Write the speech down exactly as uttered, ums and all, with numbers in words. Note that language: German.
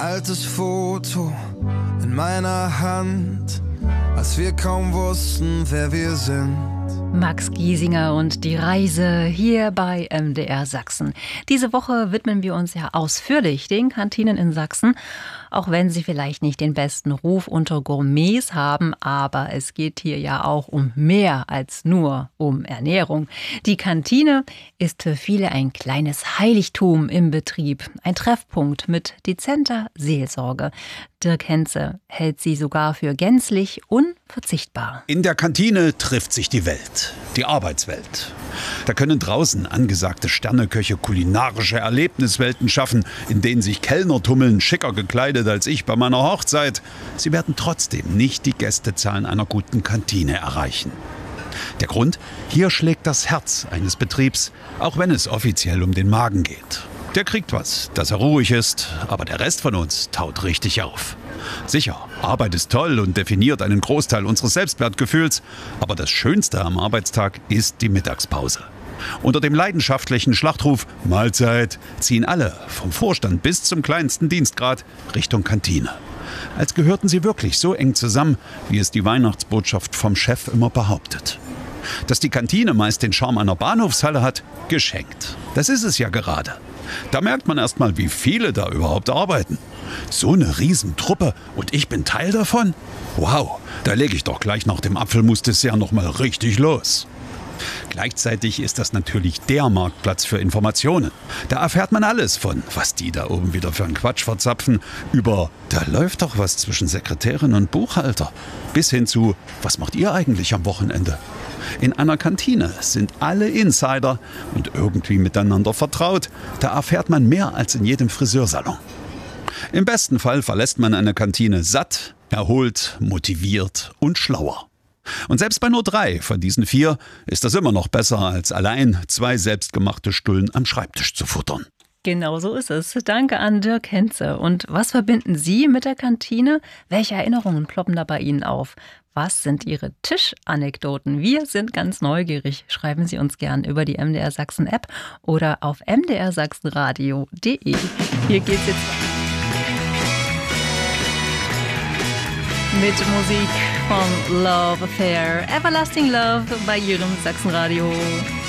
altes Foto in meiner Hand, als wir kaum wussten, wer wir sind. Max Giesinger und die Reise hier bei M D R Sachsen. Diese Woche widmen wir uns ja ausführlich den Kantinen in Sachsen, auch wenn sie vielleicht nicht den besten Ruf unter Gourmets haben, aber es geht hier ja auch um mehr als nur um Ernährung. Die Kantine ist für viele ein kleines Heiligtum im Betrieb, ein Treffpunkt mit dezenter Seelsorge. Dirk Henze hält sie sogar für gänzlich unverzichtbar. In der Kantine trifft sich die Welt, die Arbeitswelt. Da können draußen angesagte Sterneköche kulinarische Erlebniswelten schaffen, in denen sich Kellner tummeln, schicker gekleidet als ich bei meiner Hochzeit. Sie werden trotzdem nicht die Gästezahlen einer guten Kantine erreichen. Der Grund? Hier schlägt das Herz eines Betriebs, auch wenn es offiziell um den Magen geht. Der kriegt was, dass er ruhig ist, aber der Rest von uns taut richtig auf. Sicher, Arbeit ist toll und definiert einen Großteil unseres Selbstwertgefühls, aber das Schönste am Arbeitstag ist die Mittagspause. Unter dem leidenschaftlichen Schlachtruf Mahlzeit ziehen alle, vom Vorstand bis zum kleinsten Dienstgrad, Richtung Kantine. Als gehörten sie wirklich so eng zusammen, wie es die Weihnachtsbotschaft vom Chef immer behauptet. Dass die Kantine meist den Charme einer Bahnhofshalle hat, geschenkt. Das ist es ja gerade. Da merkt man erst mal, wie viele da überhaupt arbeiten. So eine Riesentruppe und ich bin Teil davon? Wow, da lege ich doch gleich nach dem Apfelmus-Dessert noch mal richtig los. Gleichzeitig ist das natürlich der Marktplatz für Informationen. Da erfährt man alles von, was die da oben wieder für einen Quatsch verzapfen, über, da läuft doch was zwischen Sekretärin und Buchhalter, bis hin zu, was macht ihr eigentlich am Wochenende? In einer Kantine sind alle Insider und irgendwie miteinander vertraut. Da erfährt man mehr als in jedem Friseursalon. Im besten Fall verlässt man eine Kantine satt, erholt, motiviert und schlauer. Und selbst bei nur drei von diesen vier ist das immer noch besser, als allein zwei selbstgemachte Stullen am Schreibtisch zu futtern. Genau so ist es. Danke an Dirk Henze. Und was verbinden Sie mit der Kantine? Welche Erinnerungen ploppen da bei Ihnen auf? Was sind Ihre Tischanekdoten? Wir sind ganz neugierig. Schreiben Sie uns gern über die M D R Sachsen App oder auf m d r sachsen radio punkt d e. Hier geht's jetzt mit Musik von Love Affair, Everlasting Love bei Ihrem Sachsenradio.